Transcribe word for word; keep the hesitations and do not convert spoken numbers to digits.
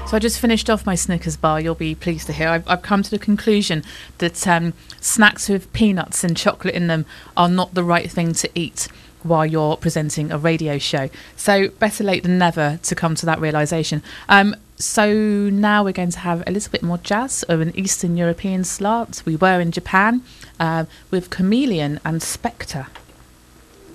So I just finished off my Snickers bar, you'll be pleased to hear. I've, I've come to the conclusion that um, snacks with peanuts and chocolate in them are not the right thing to eat while you're presenting a radio show. So better late than never to come to that realisation. Um, so now we're going to have a little bit more jazz of an Eastern European slant. We were in Japan uh, with Chameleon and Spectre.